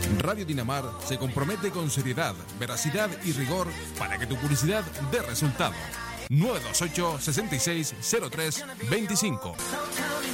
Radio Dinamar se compromete con seriedad, veracidad y rigor para que tu publicidad dé resultado. 928 6603 25.